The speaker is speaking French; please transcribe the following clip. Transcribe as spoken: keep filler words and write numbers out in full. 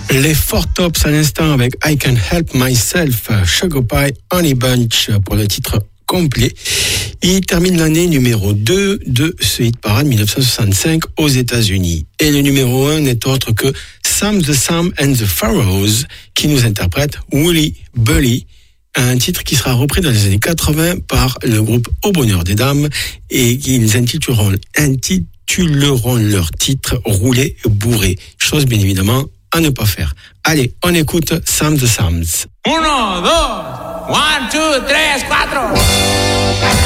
Les Four Tops à l'instant avec I Can Help Myself, Sugar Pie Honey Bunch pour le titre complet. Il termine l'année numéro deux de ce hit parade dix-neuf cent soixante-cinq aux États-Unis. Et le numéro un n'est autre que Sam the Sam and the Pharaohs qui nous interprète Wooly Bully, un titre qui sera repris dans les années quatre-vingts par le groupe Au Bonheur des Dames et qu'ils intituleront, intituleront leur titre Roulé Bourré. Chose bien évidemment à ne pas faire. Allez, on écoute Sam the Sams. Uno, dos, one, two, tres, cuatro.